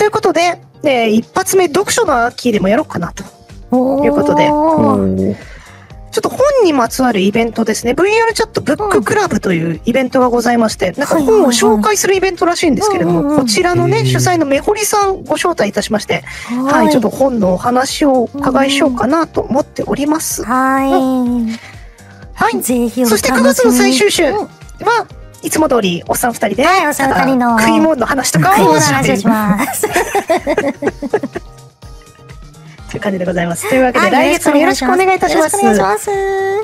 いうことで、一発目読書の秋でもやろうかなということで、ちょっと本にまつわるイベントですね。VR チャットブッククラブというイベントがございまして、なんか本を紹介するイベントらしいんですけれども、こちらのね、主催のめほりさんご招待いたしまして、はい、ちょっと本のお話をお伺いしようかなと思っております。はい。はい。 ぜひそして9月の最終週はいつも通りおっさん2人で、 はい、おっさん2人の食い物の話とかをします。という感じでございます。というわけで、来月もよろしくお願いいたします。 お願いします。 はい。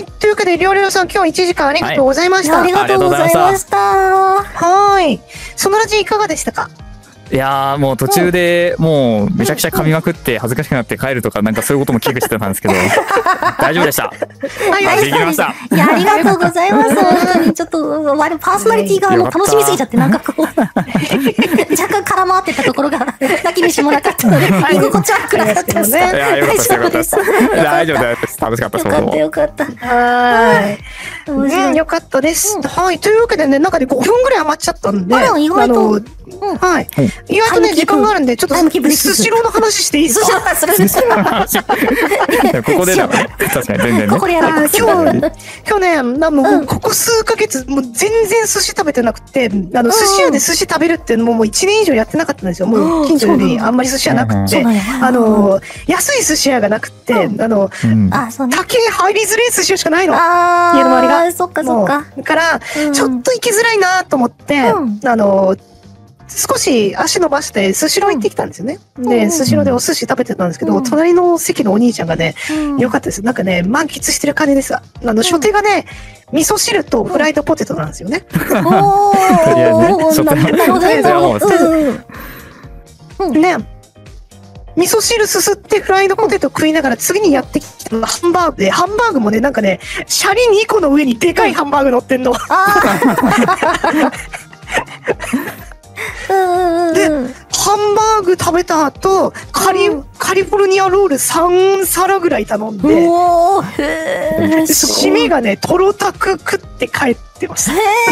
というわけで、りょうりょうさん、今日1時間ありがとうございました。 ありがとうございました。 はい。そのラジいかがでしたか？ いやーもう途中でもうめちゃくちゃ噛みまくって恥ずかしくなって帰るとかなんかそういうことも危惧してたんですけど大丈夫でした。 はいできました。 いやありがとうございます。本当にちょっとパーソナリティが楽しみすぎちゃってなんかこう若干空回ってたところが泣き飯もなかったので居心地悪くなかったですね。 大丈夫でした。大丈夫です。楽しかった。 よかったよかった。 はい。よかったです。はい。というわけでね、なんかで5分ぐらい余っちゃったんで、 意外とはい。意外とね、時間があるんで、ちょっとスシローの話していいですか？ ここでだね。確かに全然ね。 ここでやろう。 今日ね、もうここ数ヶ月、もう全然寿司食べてなくて、寿司屋で寿司食べるっていうのももう1年以上やってなかったんですよ。もう近所にあんまり寿司屋なくて、安い寿司屋がなくて、高い入りづらい寿司屋しかないの。家の周りが。 そっかそっか。 だから、ちょっと行きづらいなと思って、少し足伸ばしてスシロー行ってきたんですよね。で、スシローでお寿司食べてたんですけど、隣の席のお兄ちゃんがね、よかったです。なんかね、満喫してる感じですが、初手がね、味噌汁とフライドポテトなんですよね。 おー、なるほどね。 ね、味噌汁すすってフライドポテト食いながら次にやってきたのがハンバーグで、ハンバーグもね、なんかね、シャリ2個の上にでかいハンバーグ乗ってんの。で、ハンバーグ食べた後、カリフォルニアロール3皿ぐらい頼んで、締めがね、トロタク食って帰ってました。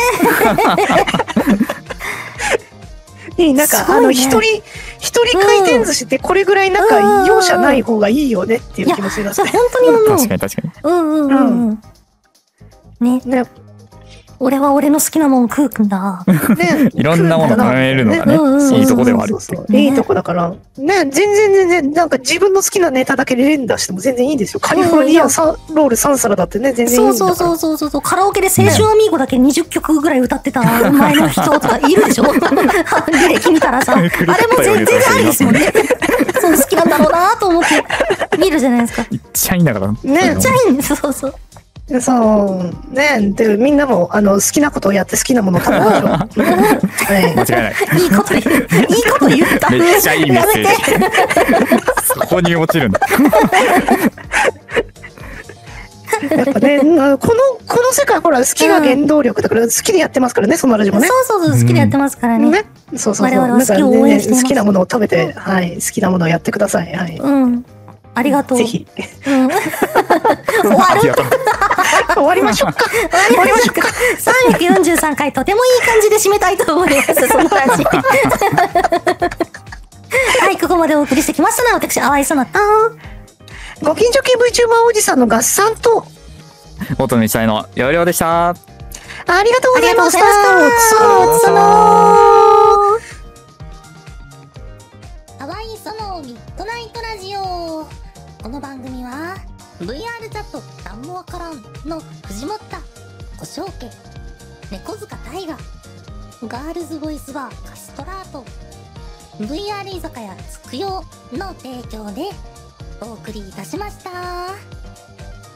なんか、一人回転寿司ってこれぐらいなんか容赦ない方がいいよねっていう気持ちになって。 本当に思う。 確かに確かに。ね。俺は俺の好きなもん食うんだ。 ね、 いろんなもの食べるのがね、いいとこではあるって。 いいとこだから。ね、全然、なんか自分の好きなネタだけで連打しても全然いいですよ。カリフォルニアロール3皿だってね、全然いいんだから。 そう。カラオケで青春アミーゴだけ20曲ぐらい歌ってた前の人とかいるでしょ？履歴見たらさ、あれも全然ありですもんね。そう好きなんだろうなと思って見るじゃないですか。 いっちゃいいんだから。 ね、 いっちゃいいんです。そう。 そうね、でみんなも好きなことをやって好きなものを食べましょう。 間違いない。 いいこと言った。 めっちゃいいメッセージ。そこに落ちるんだ。 やっぱね、この世界ほら好きが原動力だから好きでやってますからね、そのラジオもね。 そう好きでやってますからね。 そう。 我々は好きを応援してます。 好きなものを食べて、はい、好きなものをやってください。はい。 ありがとう。 ぜひ。 終わりましょうか。343回とてもいい感じで締めたいと思います。そのラジ。はい、ここまでお送りしてきましたのは私、淡井そなた。 ご近所系 VTuber おじさんの合算と元道体の容量でした。 ありがとうございました。 淡井そのミッドナイトラジオ。この番組は VR チャットなんもわからんの藤本小正家猫塚大河ガールズボイスバーカストラート VR 居酒屋つくよの提供でお送りいたしました。